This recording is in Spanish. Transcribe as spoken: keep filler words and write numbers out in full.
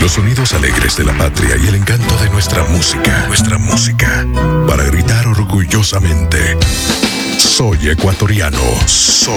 Los sonidos alegres de la patria y el encanto de nuestra música. Nuestra música. Para gritar orgullosamente: soy ecuatoriano. Soy